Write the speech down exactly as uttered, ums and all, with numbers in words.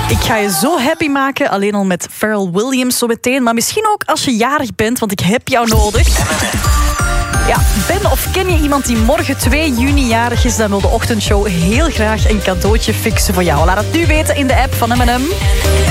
Ik ga je zo happy maken, alleen al met Pharrell Williams zo meteen. Maar misschien ook als je jarig bent, want ik heb jou nodig. Ja, ben of ken je iemand die morgen twee juni jarig is? Dan wil de ochtendshow heel graag een cadeautje fixen voor jou. Laat het nu weten in de app van M en M.